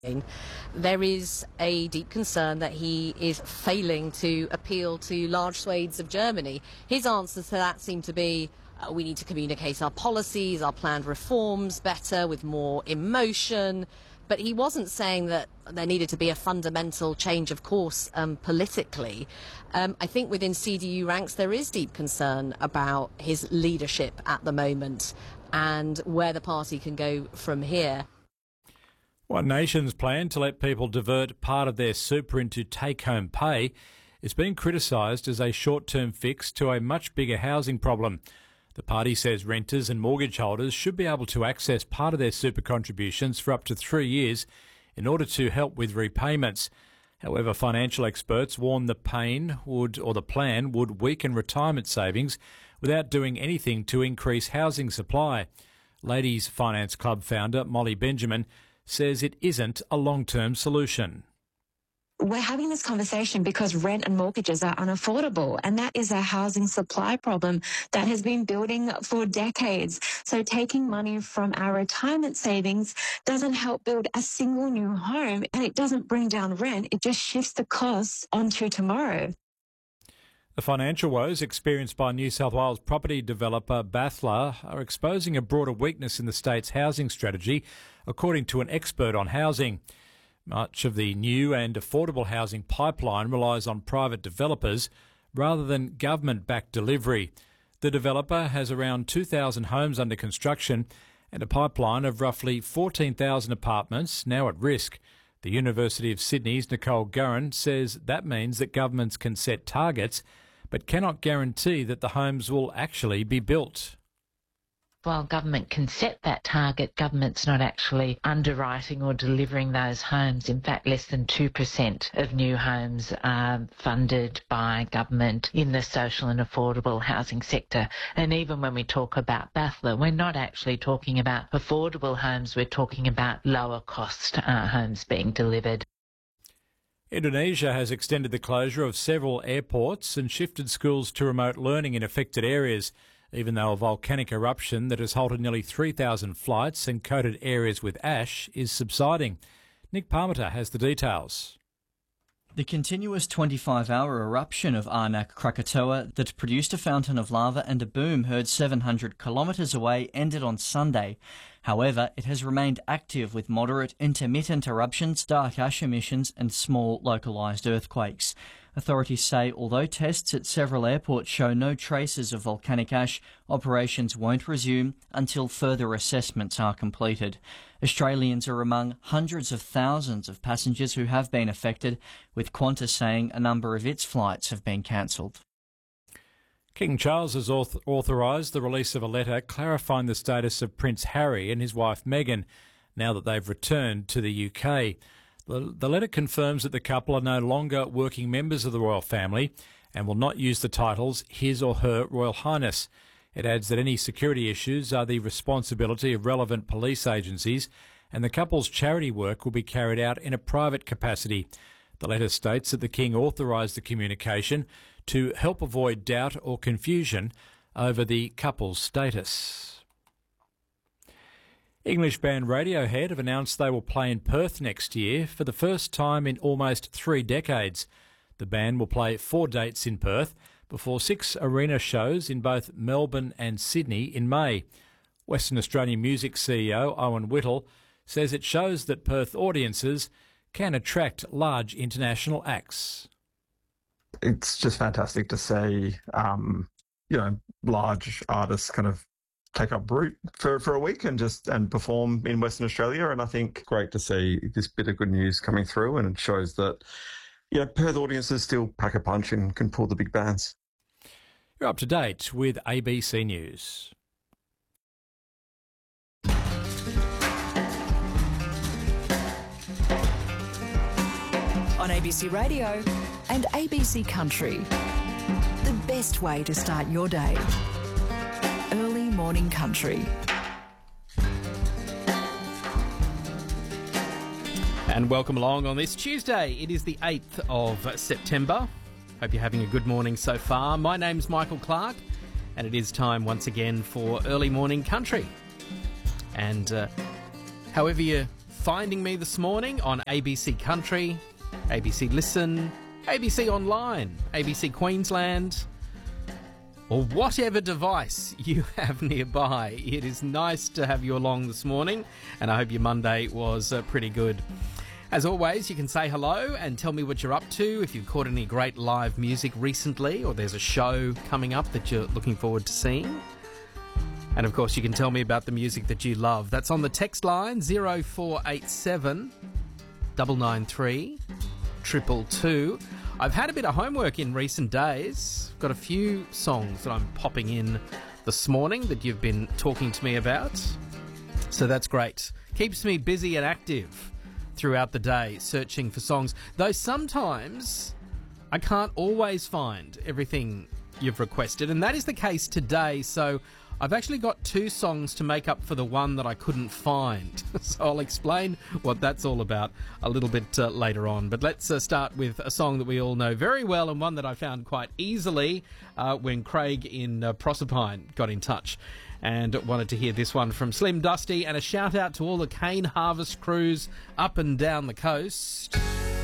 There is a deep concern that he is failing to appeal to large swathes of Germany. His answers to that seem to be, we need to communicate our policies, our planned reforms better, with more emotion. But he wasn't saying that there needed to be a fundamental change of course politically. I think within CDU ranks there is deep concern about his leadership at the moment and where the party can go from here. One Nation's plan to let people divert part of their super into take-home pay is being criticised as a short-term fix to a much bigger housing problem. The party says renters and mortgage holders should be able to access part of their super contributions for up to 3 years in order to help with repayments. However, financial experts warn the plan would weaken retirement savings without doing anything to increase housing supply. Ladies Finance Club founder Molly Benjamin says it isn't a long-term solution. We're having this conversation because rent and mortgages are unaffordable, and that is a housing supply problem that has been building for decades. So taking money from our retirement savings doesn't help build a single new home, and it doesn't bring down rent. It just shifts the costs onto tomorrow. The financial woes experienced by New South Wales property developer Bathla are exposing a broader weakness in the state's housing strategy, according to an expert on housing. Much of the new and affordable housing pipeline relies on private developers rather than government-backed delivery. The developer has around 2,000 homes under construction and a pipeline of roughly 14,000 apartments now at risk. The University of Sydney's Nicole Gurran says that means that governments can set targets but cannot guarantee that the homes will actually be built. While government can set that target, government's not actually underwriting or delivering those homes. In fact, less than 2% of new homes are funded by government in the social and affordable housing sector. And even when we talk about Bathla, we're not actually talking about affordable homes, we're talking about lower cost homes being delivered. Indonesia has extended the closure of several airports and shifted schools to remote learning in affected areas, even though a volcanic eruption that has halted nearly 3,000 flights and coated areas with ash is subsiding. Nick Parmenter has the details. The continuous 25-hour eruption of Anak Krakatoa that produced a fountain of lava and a boom heard 700 kilometres away ended on Sunday. However, it has remained active with moderate intermittent eruptions, dark ash emissions and small localised earthquakes. Authorities say although tests at several airports show no traces of volcanic ash, operations won't resume until further assessments are completed. Australians are among hundreds of thousands of passengers who have been affected, with Qantas saying a number of its flights have been cancelled. King Charles has authorised the release of a letter clarifying the status of Prince Harry and his wife Meghan now that they've returned to the UK. The letter confirms that the couple are no longer working members of the royal family and will not use the titles His or Her Royal Highness. It adds that any security issues are the responsibility of relevant police agencies and the couple's charity work will be carried out in a private capacity. The letter states that the King authorised the communication to help avoid doubt or confusion over the couple's status. English band Radiohead have announced they will play in Perth next year for the first time in almost 3 decades. The band will play 4 dates in Perth before 6 arena shows in both Melbourne and Sydney in May. Western Australian Music CEO Owen Whittle says it shows that Perth audiences can attract large international acts. It's just fantastic to see, large artists kind of take up root for a week and perform in Western Australia. And I think great to see this bit of good news coming through, and it shows that, Perth audiences still pack a punch and can pull the big bands. You're up to date with ABC News. On ABC Radio and ABC Country. The best way to start your day. Early morning country. And welcome along on this Tuesday. It is the 8th of September. Hope you're having a good morning so far. My name's Michael Clark, and it is time once again for Early Morning Country. And however you finding me this morning on ABC Country, ABC Listen, ABC Online, ABC Queensland, or whatever device you have nearby. It is nice to have you along this morning, and I hope your Monday was pretty good. As always, you can say hello and tell me what you're up to, if you've caught any great live music recently, or there's a show coming up that you're looking forward to seeing. And of course, you can tell me about the music that you love. That's on the text line 0487 993 222. I've had a bit of homework in recent days. Got a few songs that I'm popping in this morning that you've been talking to me about. So that's great. Keeps me busy and active throughout the day, searching for songs. Though sometimes I can't always find everything you've requested, and that is the case today. So I've actually got two songs to make up for the one that I couldn't find. So I'll explain what that's all about a little bit later on. But let's start with a song that we all know very well, and one that I found quite easily when Craig in Proserpine got in touch and wanted to hear this one from Slim Dusty. And a shout out to all the cane harvest crews up and down the coast.